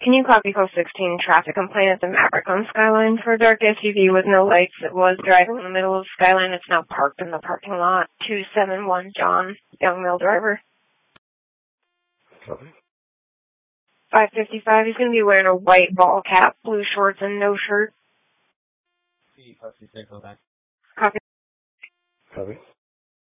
Can you copy code 16 traffic complaint at the Maverick on Skyline for a dark SUV with no lights that was driving in the middle of Skyline? It's now parked in the parking lot. 271 John, young male driver. Copy. 555, he's going to be wearing a white ball cap, blue shorts, and no shirt. Copy. Copy. Copy.